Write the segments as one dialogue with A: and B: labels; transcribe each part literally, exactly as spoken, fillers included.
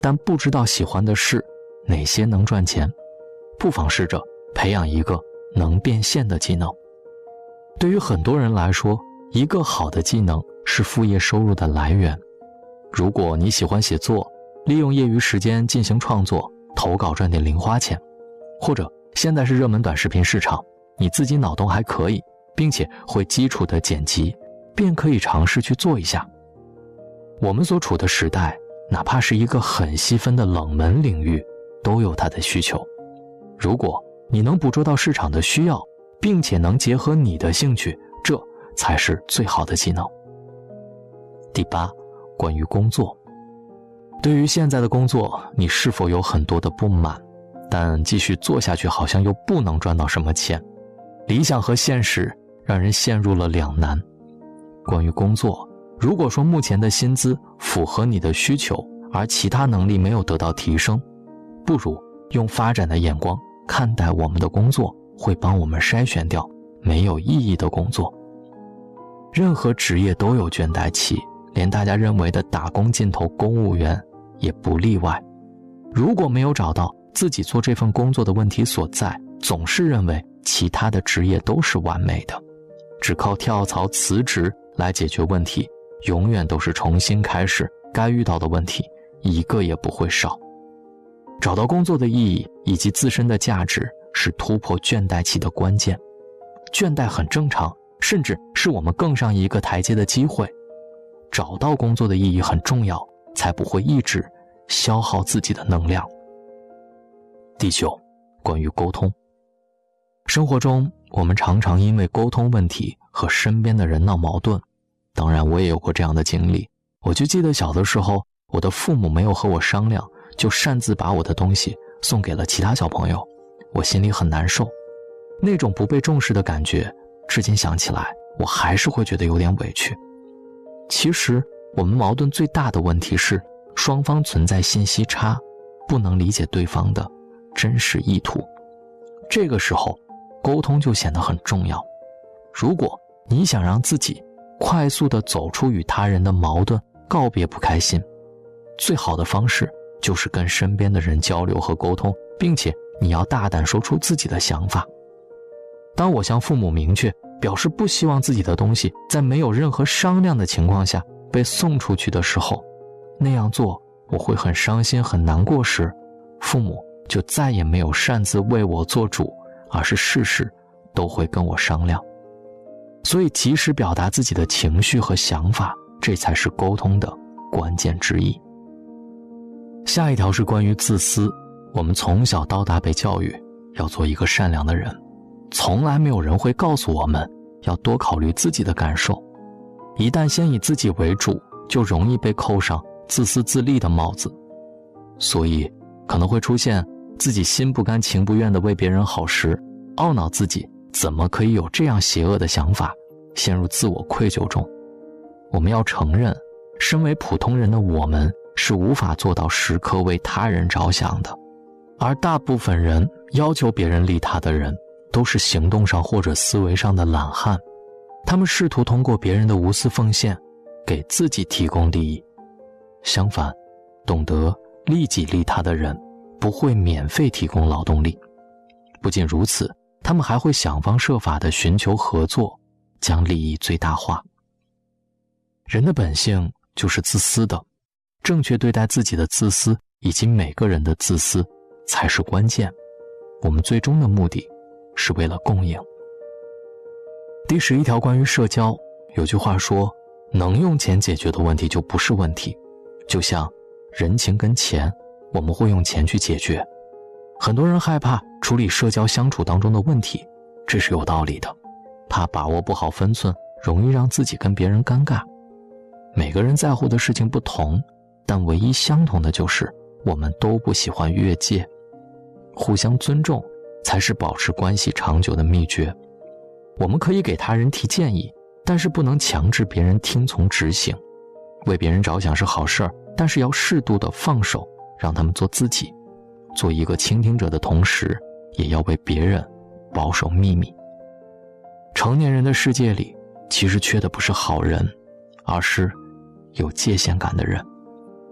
A: 但不知道喜欢的事哪些能赚钱，不妨试着培养一个能变现的技能。对于很多人来说，一个好的技能是副业收入的来源。如果你喜欢写作，利用业余时间进行创作，投稿赚点零花钱，或者现在是热门短视频市场，你自己脑洞还可以，并且会基础的剪辑，便可以尝试去做一下。我们所处的时代，哪怕是一个很细分的冷门领域，都有它的需求。如果你能捕捉到市场的需要，并且能结合你的兴趣，这才是最好的技能。第八，关于工作。对于现在的工作，你是否有很多的不满，但继续做下去好像又不能赚到什么钱，理想和现实让人陷入了两难。关于工作，如果说目前的薪资符合你的需求，而其他能力没有得到提升，不如用发展的眼光看待我们的工作，会帮我们筛选掉没有意义的工作。任何职业都有倦怠期，连大家认为的打工尽头公务员也不例外。如果没有找到自己做这份工作的问题所在，总是认为其他的职业都是完美的，只靠跳槽辞职来解决问题，永远都是重新开始，该遇到的问题一个也不会少。找到工作的意义以及自身的价值是突破倦怠期的关键。倦怠很正常，甚至是我们更上一个台阶的机会。找到工作的意义很重要，才不会一直消耗自己的能量。第九，关于沟通。生活中，我们常常因为沟通问题和身边的人闹矛盾。当然，我也有过这样的经历。我就记得小的时候，我的父母没有和我商量，就擅自把我的东西送给了其他小朋友，我心里很难受。那种不被重视的感觉，至今想起来，我还是会觉得有点委屈。其实，我们矛盾最大的问题是，双方存在信息差，不能理解对方的真实意图。这个时候，沟通就显得很重要。如果你想让自己快速地走出与他人的矛盾，告别不开心，最好的方式就是跟身边的人交流和沟通，并且你要大胆说出自己的想法。当我向父母明确表示不希望自己的东西在没有任何商量的情况下被送出去的时候，那样做我会很伤心很难过时，父母就再也没有擅自为我做主，而是事事都会跟我商量。所以及时表达自己的情绪和想法，这才是沟通的关键之一。下一条是关于自私。我们从小到大被教育要做一个善良的人，从来没有人会告诉我们要多考虑自己的感受。一旦先以自己为主，就容易被扣上自私自利的帽子，所以可能会出现自己心不甘情不愿地为别人好时，懊恼自己怎么可以有这样邪恶的想法，陷入自我愧疚中。我们要承认，身为普通人的我们是无法做到时刻为他人着想的，而大部分人要求别人利他的人，都是行动上或者思维上的懒汉。他们试图通过别人的无私奉献给自己提供利益。相反，懂得利己利他的人不会免费提供劳动力。不仅如此，他们还会想方设法地寻求合作，将利益最大化。人的本性就是自私的，正确对待自己的自私以及每个人的自私才是关键。我们最终的目的是为了共赢。第十一条关于社交，有句话说，能用钱解决的问题就不是问题。就像人情跟钱，我们会用钱去解决。很多人害怕处理社交相处当中的问题，这是有道理的，怕把握不好分寸，容易让自己跟别人尴尬。每个人在乎的事情不同，但唯一相同的就是我们都不喜欢越界。互相尊重才是保持关系长久的秘诀。我们可以给他人提建议，但是不能强制别人听从执行。为别人着想是好事儿，但是要适度的放手，让他们做自己。做一个倾听者的同时，也要为别人保守秘密。成年人的世界里，其实缺的不是好人，而是有界限感的人。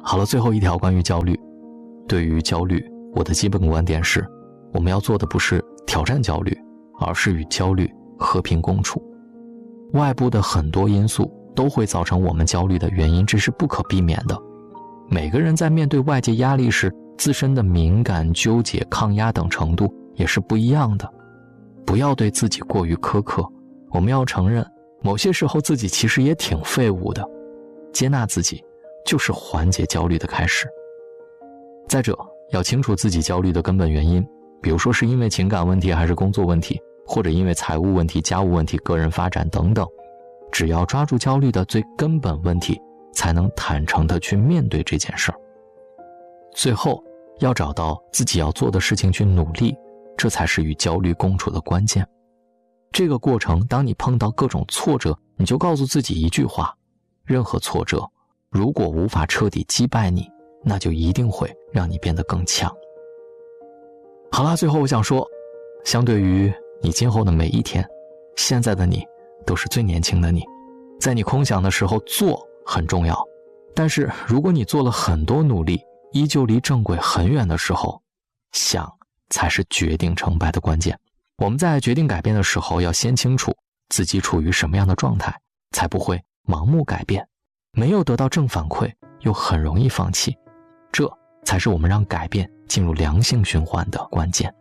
A: 好了，最后一条关于焦虑。对于焦虑，我的基本观点是，我们要做的不是挑战焦虑，而是与焦虑和平共处。外部的很多因素都会造成我们焦虑的原因，这是不可避免的。每个人在面对外界压力时，自身的敏感、纠结、抗压等程度也是不一样的。不要对自己过于苛刻，我们要承认，某些时候自己其实也挺废物的。接纳自己，就是缓解焦虑的开始。再者，要清楚自己焦虑的根本原因，比如说是因为情感问题还是工作问题，或者因为财务问题、家务问题、个人发展等等。只要抓住焦虑的最根本问题，才能坦诚地去面对这件事儿。最后，要找到自己要做的事情去努力，这才是与焦虑共处的关键。这个过程，当你碰到各种挫折，你就告诉自己一句话：任何挫折，如果无法彻底击败你，那就一定会让你变得更强。好了，最后我想说，相对于你今后的每一天，现在的你都是最年轻的你。在你空想的时候，做很重要，但是如果你做了很多努力，依旧离正轨很远的时候，想才是决定成败的关键。我们在决定改变的时候，要先清楚自己处于什么样的状态，才不会盲目改变。没有得到正反馈，又很容易放弃，这才是我们让改变进入良性循环的关键。